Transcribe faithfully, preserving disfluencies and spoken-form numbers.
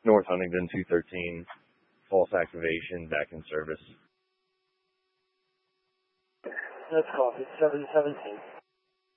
North Huntington two thirteen, false activation, back in service. That's coffee, seven seventeen.